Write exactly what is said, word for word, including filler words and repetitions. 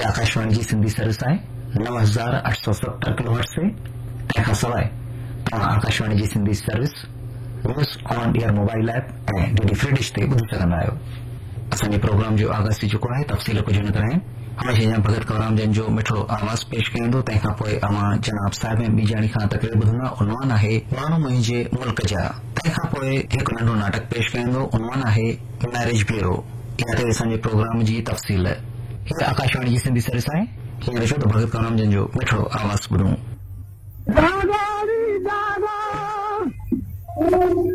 ये आकाशवाणी जी सिंधी सर्विस है नव हज़ार अठ सौ सत्तर किलोहर्ट्ज़ से तंहिंखां सवाइ तव्हां आकाशवाणी जी Sindhi service news on air mobile app ऐं डीडी फ्री डिश ते ॿुधी सघंदा आहियो। असांजे प्रोग्राम जो आगाज़ थी चुको आहे। तफ़सील कुझु न तरह हमेशह या भगत कवराम जन जो मिठो आवाज़ पेश कईंदो। तंहिंखां पोइ अवां जनाब साहिब ऐं ॿी ॼाणी खां तकरीर ॿुधंदा। उनवान आहे माण्हू मुंहिंजे मुल्क जा। तंहिंखां पोइ हिकु नंढो नाटक पेश कईंदो। उनवान आहे मैरिज ब्यूरो। इहा ते असांजे प्रोग्राम जी तफ़सील। हीअ आकाशवाणी जी सिंधी सर्विस आहे। हींअर छो त भगत कवराम जन जो मिठो आवाज़ ॿुधूं।